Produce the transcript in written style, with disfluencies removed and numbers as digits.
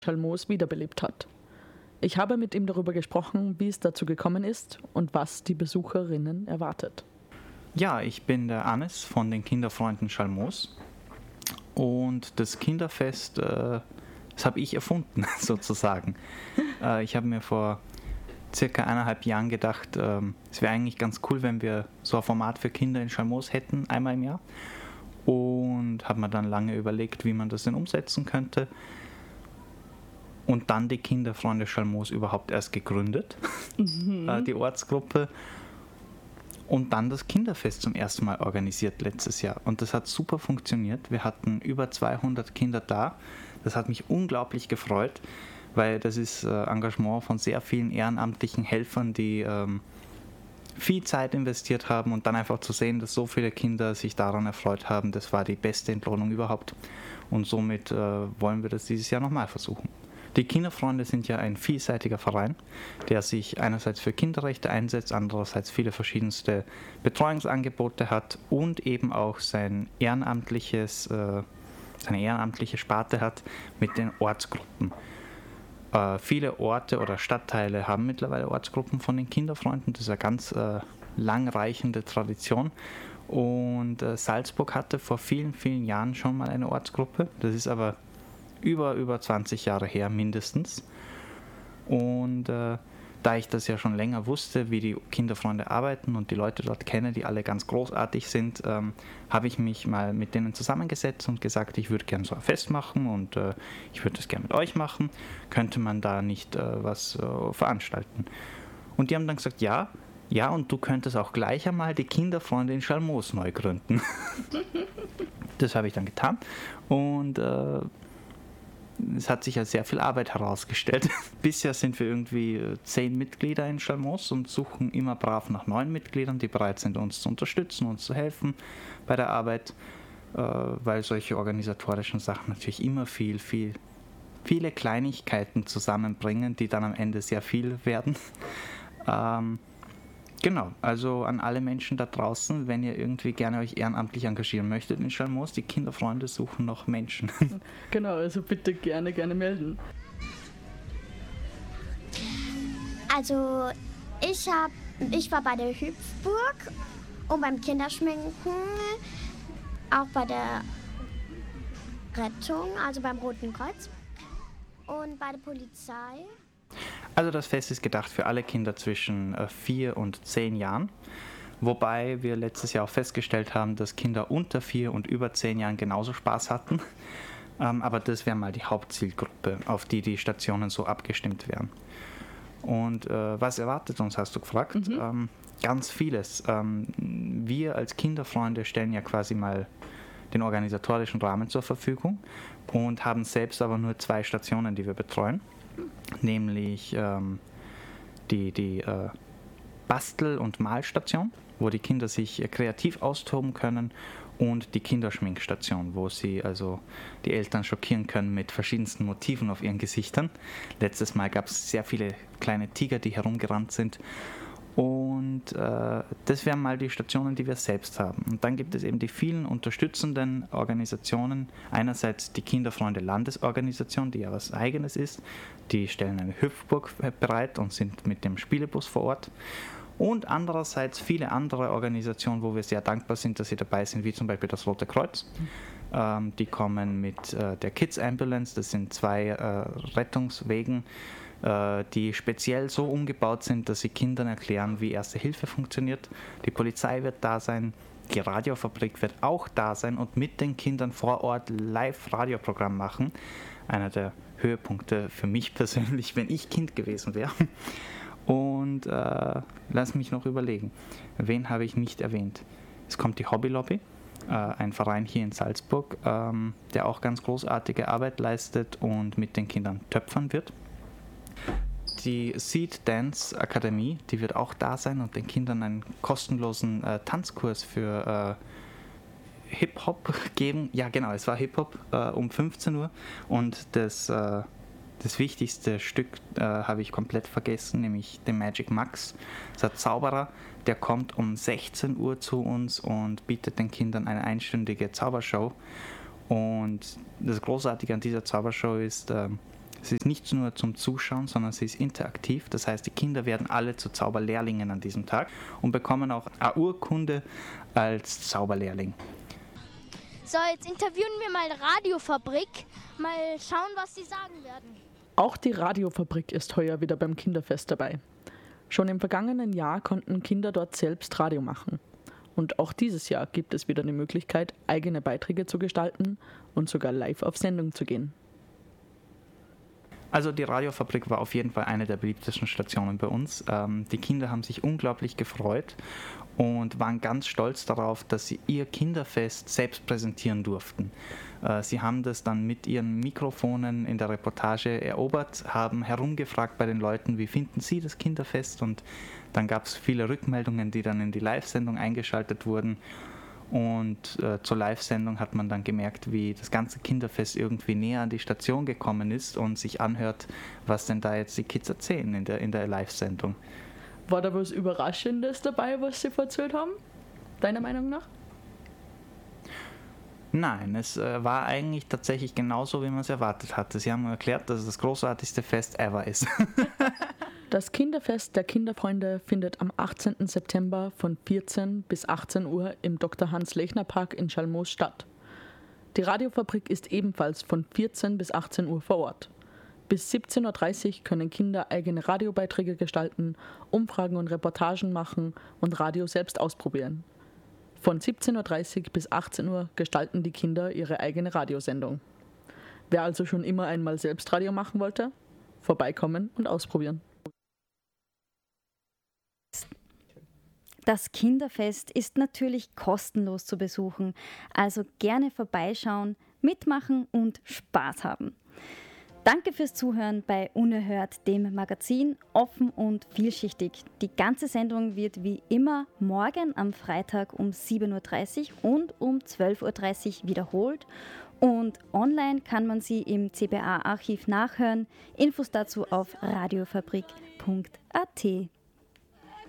Schalmoos wiederbelebt hat. Ich habe mit ihm darüber gesprochen, wie es dazu gekommen ist und was die Besucherinnen erwartet. Ja, ich bin der Hannes von den Kinderfreunden Schalmoos und das Kinderfest, das habe ich erfunden sozusagen. Ich habe mir vor circa 1,5 Jahren gedacht, es wäre eigentlich ganz cool, wenn wir so ein Format für Kinder in Schalmoos hätten, einmal im Jahr. Und habe mir dann lange überlegt, wie man das denn umsetzen könnte. Und dann die Kinderfreunde Schalmoos überhaupt erst gegründet, die Ortsgruppe. Und dann das Kinderfest zum ersten Mal organisiert letztes Jahr. Und das hat super funktioniert. Wir hatten über 200 Kinder da. Das hat mich unglaublich gefreut, weil das ist Engagement von sehr vielen ehrenamtlichen Helfern, die viel Zeit investiert haben, und dann einfach zu sehen, dass so viele Kinder sich daran erfreut haben, das war die beste Entlohnung überhaupt. Und somit wollen wir das dieses Jahr nochmal versuchen. Die Kinderfreunde sind ja ein vielseitiger Verein, der sich einerseits für Kinderrechte einsetzt, andererseits viele verschiedenste Betreuungsangebote hat und eben auch seine ehrenamtliche Sparte hat mit den Ortsgruppen. Viele Orte oder Stadtteile haben mittlerweile Ortsgruppen von den Kinderfreunden. Das ist eine ganz langreichende Tradition. Und Salzburg hatte vor vielen, vielen Jahren schon mal eine Ortsgruppe. Das ist aber über 20 Jahre her mindestens. Und da ich das ja schon länger wusste, wie die Kinderfreunde arbeiten und die Leute dort kenne, die alle ganz großartig sind, habe ich mich mal mit denen zusammengesetzt und gesagt, ich würde gerne so ein Fest machen und ich würde das gerne mit euch machen. Könnte man da nicht was veranstalten? Und die haben dann gesagt, ja, und du könntest auch gleich einmal die Kinderfreunde in Schalmoos neu gründen. Das habe ich dann getan und es hat sich als sehr viel Arbeit herausgestellt. Bisher sind wir irgendwie 10 Mitglieder in Schalmoos und suchen immer brav nach neuen Mitgliedern, die bereit sind, uns zu unterstützen, uns zu helfen bei der Arbeit, weil solche organisatorischen Sachen natürlich immer viele Kleinigkeiten zusammenbringen, die dann am Ende sehr viel werden. Genau, also an alle Menschen da draußen, wenn ihr irgendwie gerne euch ehrenamtlich engagieren möchtet in Schalmoos, die Kinderfreunde suchen noch Menschen. Genau, also bitte gerne melden. Also ich war bei der Hüpfburg und beim Kinderschminken, auch bei der Rettung, also beim Roten Kreuz und bei der Polizei. Also das Fest ist gedacht für alle Kinder zwischen 4 und 10 Jahren, wobei wir letztes Jahr auch festgestellt haben, dass Kinder unter 4 und über 10 Jahren genauso Spaß hatten. Aber das wäre mal die Hauptzielgruppe, auf die die Stationen so abgestimmt wären. Und was erwartet uns, hast du gefragt? Ganz vieles. Wir als Kinderfreunde stellen ja quasi mal den organisatorischen Rahmen zur Verfügung und haben selbst aber nur 2 Stationen, die wir betreuen. Nämlich die Bastel- und Malstation, wo die Kinder sich kreativ austoben können, und die Kinderschminkstation, wo sie also die Eltern schockieren können mit verschiedensten Motiven auf ihren Gesichtern. Letztes Mal gab es sehr viele kleine Tiger, die herumgerannt sind. Und das wären mal die Stationen, die wir selbst haben. Und dann gibt es eben die vielen unterstützenden Organisationen. Einerseits die Kinderfreunde Landesorganisation, die ja was Eigenes ist. Die stellen eine Hüpfburg bereit und sind mit dem Spielebus vor Ort. Und andererseits viele andere Organisationen, wo wir sehr dankbar sind, dass sie dabei sind, wie zum Beispiel das Rote Kreuz. Die kommen mit der Kids Ambulance, das sind 2 Rettungswegen, die speziell so umgebaut sind, dass sie Kindern erklären, wie Erste Hilfe funktioniert. Die Polizei wird da sein, die Radiofabrik wird auch da sein und mit den Kindern vor Ort Live-Radioprogramm machen. Einer der Höhepunkte für mich persönlich, wenn ich Kind gewesen wäre. Und lass mich noch überlegen, wen habe ich nicht erwähnt? Es kommt die Hobby Lobby, ein Verein hier in Salzburg, der auch ganz großartige Arbeit leistet und mit den Kindern töpfern wird. Die Seed Dance Akademie, die wird auch da sein und den Kindern einen kostenlosen Tanzkurs für Hip-Hop geben. Ja genau, es war Hip-Hop um 15 Uhr und das wichtigste Stück habe ich komplett vergessen, nämlich den Magic Max. Das ist ein Zauberer, der kommt um 16 Uhr zu uns und bietet den Kindern eine einstündige Zaubershow. Und das Großartige an dieser Zaubershow ist, Es ist nicht nur zum Zuschauen, sondern sie ist interaktiv. Das heißt, die Kinder werden alle zu Zauberlehrlingen an diesem Tag und bekommen auch eine Urkunde als Zauberlehrling. So, jetzt interviewen wir mal Radiofabrik. Mal schauen, was sie sagen werden. Auch die Radiofabrik ist heuer wieder beim Kinderfest dabei. Schon im vergangenen Jahr konnten Kinder dort selbst Radio machen. Und auch dieses Jahr gibt es wieder die Möglichkeit, eigene Beiträge zu gestalten und sogar live auf Sendung zu gehen. Also die Radiofabrik war auf jeden Fall eine der beliebtesten Stationen bei uns. Die Kinder haben sich unglaublich gefreut und waren ganz stolz darauf, dass sie ihr Kinderfest selbst präsentieren durften. Sie haben das dann mit ihren Mikrofonen in der Reportage erobert, haben herumgefragt bei den Leuten, wie finden sie das Kinderfest, und dann gab es viele Rückmeldungen, die dann in die Live-Sendung eingeschaltet wurden. Und zur Live-Sendung hat man dann gemerkt, wie das ganze Kinderfest irgendwie näher an die Station gekommen ist und sich anhört, was denn da jetzt die Kids erzählen in der Live-Sendung. War da was Überraschendes dabei, was sie erzählt haben, deiner Meinung nach? Nein, es war eigentlich tatsächlich genauso, wie man es erwartet hatte. Sie haben erklärt, dass es das großartigste Fest ever ist. Das Kinderfest der Kinderfreunde findet am 18. September von 14 bis 18 Uhr im Dr. Hans-Lechner-Park in Schalmoos statt. Die Radiofabrik ist ebenfalls von 14 bis 18 Uhr vor Ort. Bis 17.30 Uhr können Kinder eigene Radiobeiträge gestalten, Umfragen und Reportagen machen und Radio selbst ausprobieren. Von 17.30 Uhr bis 18 Uhr gestalten die Kinder ihre eigene Radiosendung. Wer also schon immer einmal selbst Radio machen wollte, vorbeikommen und ausprobieren. Das Kinderfest ist natürlich kostenlos zu besuchen, also gerne vorbeischauen, mitmachen und Spaß haben. Danke fürs Zuhören bei Unerhört, dem Magazin, offen und vielschichtig. Die ganze Sendung wird wie immer morgen am Freitag um 7.30 Uhr und um 12.30 Uhr wiederholt. Und online kann man sie im CBA-Archiv nachhören. Infos dazu auf radiofabrik.at.